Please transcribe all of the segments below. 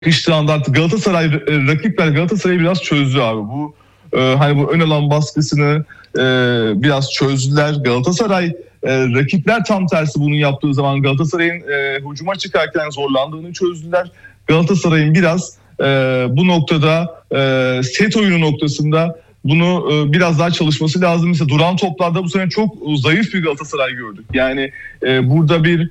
İşte anda artık rakipler Galatasaray'ı biraz çözdü abi. Bu hani bu ön alan baskısını biraz çözdüler. Galatasaray rakipler tam tersi bunu yaptığı zaman Galatasaray'ın hücuma çıkarken zorlandığını çözdüler. Galatasaray'ın biraz bu noktada set oyunu noktasında bunu biraz daha çalışması lazım. Mesela duran toplarda bu sene çok zayıf bir Galatasaray gördük. Yani burada bir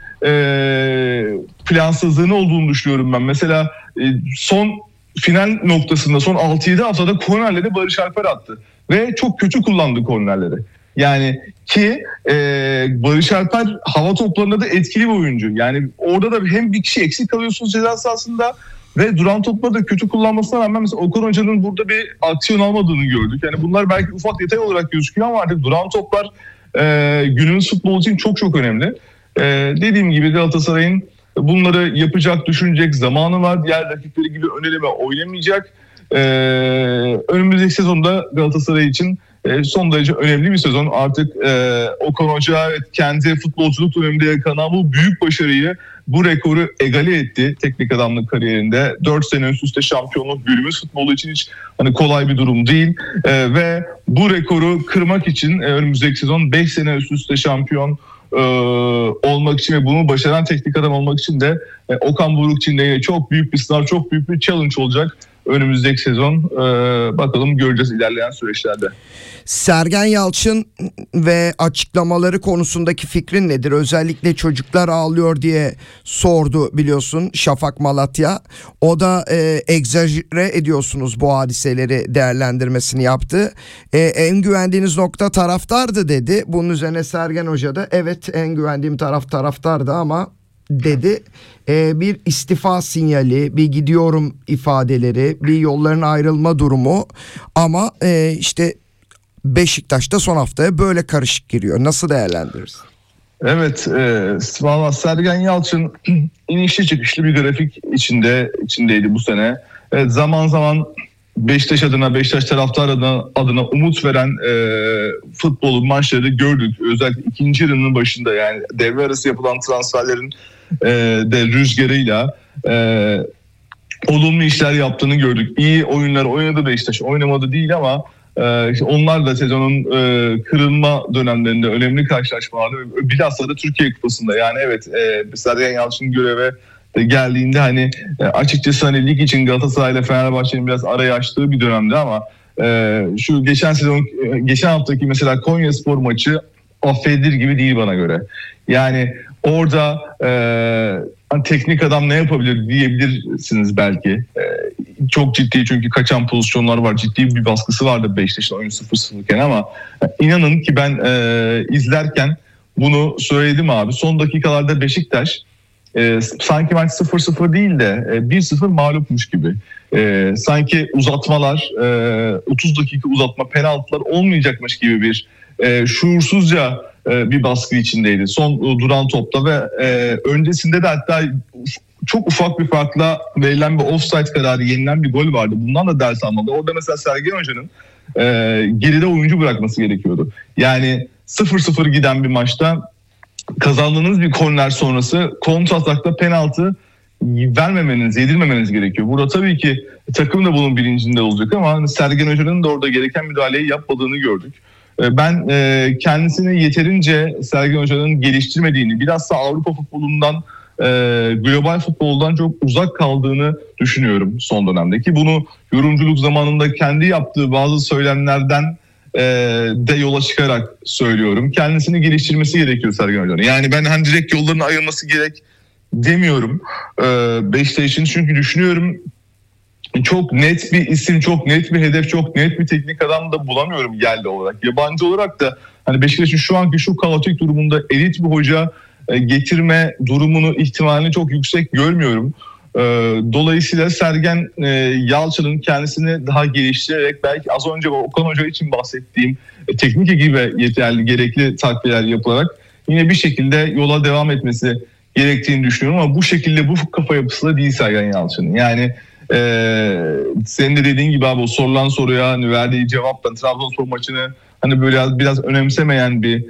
plansızlığın olduğunu düşünüyorum ben. Mesela son final noktasında son 6-7 haftada kornerleri Barış Alper attı. Ve çok kötü kullandı kornerleri. Yani ki Barış Alper hava toplarında da etkili bir oyuncu. Yani orada da hem bir kişi eksik kalıyorsunuz ceza sahasında ve duran topları da kötü kullanmasına rağmen mesela Okan Hoca'nın burada bir aksiyon almadığını gördük. Yani bunlar belki ufak detay olarak gözüküyor ama artık duran toplar günümüz futbolu için çok çok önemli. Dediğim gibi Galatasaray'ın bunları yapacak, düşünecek zamanı var. Diğer rakipleri gibi ön eleme oynamayacak. Önümüzdeki sezonda Galatasaray için son derece önemli bir sezon. Artık Okan Hoca kendi futbolculuk döneminde yakalanan bu büyük başarıyı, bu rekoru egale etti teknik adamlık kariyerinde. 4 sene üst üste şampiyonluk günümüz futbolu için hiç hani kolay bir durum değil. Ve bu rekoru kırmak için önümüzdeki sezon 5 sene üst üste şampiyon olmak için ve bunu başaran teknik adam olmak için de Okan Buruk için de çok büyük bir sınav, çok büyük bir challenge olacak önümüzdeki sezon. Bakalım göreceğiz ilerleyen süreçlerde. Sergen Yalçın ve açıklamaları konusundaki fikrin nedir? Özellikle çocuklar ağlıyor diye sordu biliyorsun Şafak Malatya. O da egzajere ediyorsunuz bu hadiseleri değerlendirmesini yaptı. En güvendiğiniz nokta taraftardı dedi. Bunun üzerine Sergen Hoca da evet en güvendiğim taraftardı ama dedi. Bir istifa sinyali, bir gidiyorum ifadeleri, bir yolların ayrılma durumu ama işte Beşiktaş'ta son haftaya böyle karışık giriyor. Nasıl değerlendirirsin? Evet, valla Sergen Yalçın inişli çıkışlı bir grafik içindeydi bu sene. Evet, zaman zaman Beşiktaş adına, Beşiktaş taraftar adına umut veren futbol maçları gördük. Özellikle ikinci yarının başında yani devre arası yapılan transferlerin de rüzgarıyla olumlu işler yaptığını gördük. İyi oyunlar oynadı Beşiktaş, oynamadı değil ama onlar da sezonun kırılma dönemlerinde önemli karşılaşmalarda bilhassa da Türkiye Kupası'nda yani evet Sergen Yalçın göreve geldiğinde hani açıkçası hani lig için Galatasaray ile Fenerbahçe'nin biraz arayı açtığı bir dönemdi ama şu geçen haftaki mesela Konyaspor maçı affedilir gibi değil bana göre. Yani orada teknik adam ne yapabilir diyebilirsiniz belki. Çok ciddi çünkü kaçan pozisyonlar var. Ciddi bir baskısı vardı Beşiktaş'ın oyun 0-0 iken ama inanın ki ben izlerken bunu söyledim abi. Son dakikalarda Beşiktaş sanki maç 0-0 değil de 1-0 mağlupmuş gibi. Sanki uzatmalar 30 dakika uzatma penaltılar olmayacakmış gibi bir şuursuzca bir baskı içindeydi. Son duran topta ve öncesinde de hatta çok ufak bir farkla verilen bir offside kararı yenilen bir gol vardı. Bundan da ders almalı. Orada mesela Sergen Hoca'nın geride oyuncu bırakması gerekiyordu. Yani 0-0 giden bir maçta kazandığınız bir korner sonrası kontra atakta penaltı yedirmemeniz gerekiyor. Burada tabii ki takım da bunun bilincinde olacak ama Sergen Hoca'nın da orada gereken müdahaleyi yapmadığını gördük. Ben kendisini yeterince Sergen Hoca'nın geliştirmediğini, bilhassa Avrupa futbolundan, global futboldan çok uzak kaldığını düşünüyorum son dönemde. Ki bunu yorumculuk zamanında kendi yaptığı bazı söylemlerden de yola çıkarak söylüyorum. Kendisini geliştirmesi gerekiyor Sergen Hoca'nın. Yani ben hani direkt yollarına ayrılması gerek demiyorum Beşiktaş için. Çünkü düşünüyorum çok net bir isim, çok net bir hedef, çok net bir teknik adam da bulamıyorum yerli olarak. Yabancı olarak da hani Beşiktaş'ın şu anki şu kaotik durumunda elit bir hoca getirme durumunu, ihtimalini çok yüksek görmüyorum. Dolayısıyla Sergen Yalçın'ın kendisini daha geliştirerek belki az önce Okan Hoca için bahsettiğim teknik ekibe yeterli, gerekli takviyeler yapılarak yine bir şekilde yola devam etmesi gerektiğini düşünüyorum ama bu şekilde bu kafa yapısıyla değil Sergen Yalçın'ın. Yani senin de dediğin gibi abi o sorulan soruya hani verdiği cevapla Trabzonspor maçını hani böyle biraz önemsemeyen bir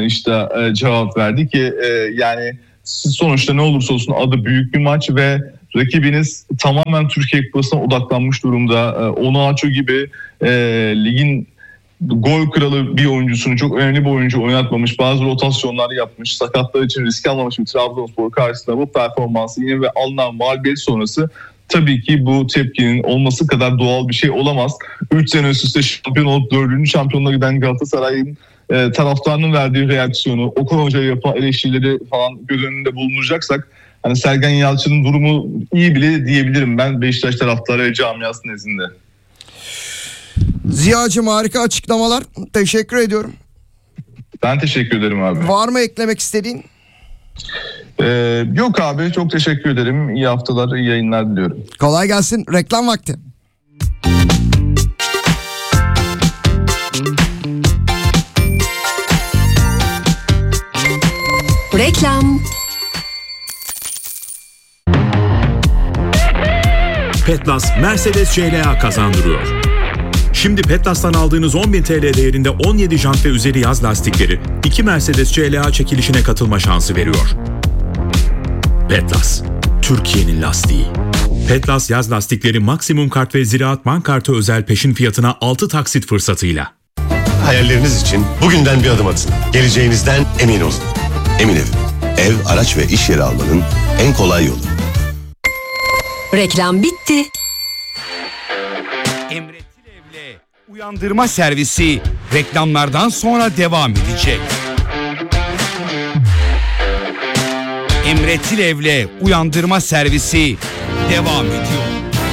anlayışta cevap verdi ki yani sonuçta ne olursa olsun adı büyük bir maç ve rakibiniz tamamen Türkiye Kupası'na odaklanmış durumda. Onuachu gibi ligin gol kralı bir oyuncusunu, çok önemli bir oyuncu oynatmamış, bazı rotasyonlar yapmış, sakatlar için risk almamış bir Trabzonspor karşısında bu performansı yine ve alınan mağlubiyet sonrası tabii ki bu tepkinin olması kadar doğal bir şey olamaz. 3 sene üst üste şampiyon olup 4. şampiyonluğa giden Galatasaray'ın taraftarının verdiği reaksiyonu, Okan Hoca'ya yapılan eleştirileri falan göz önünde bulunduracaksak, hani Sergen Yalçın'ın durumu iyi bile diyebilirim ben Beşiktaş taraftarı camiası nezdinde. Ziya'cığım, harika açıklamalar. Teşekkür ediyorum. Ben teşekkür ederim abi. Var mı eklemek istediğin? Yok abi, çok teşekkür ederim. İyi haftalar, iyi yayınlar diliyorum. Kolay gelsin. Reklam vakti. Reklam. Petlas Mercedes CLA kazandırıyor. Şimdi Petlas'tan aldığınız 10.000 TL değerinde 17 jant ve üzeri yaz lastikleri 2 Mercedes CLA çekilişine katılma şansı veriyor. Petlas, Türkiye'nin lastiği. Petlas yaz lastikleri maksimum kart ve Ziraat Bank kartı özel peşin fiyatına 6 taksit fırsatıyla. Hayalleriniz için bugünden bir adım atın. Geleceğinizden emin olun. Emin Ev, araç ve iş yeri almanın en kolay yolu. Reklam bitti. Emretilev'le uyandırma servisi reklamlardan sonra devam edecek. Emretilev'le uyandırma servisi devam ediyor.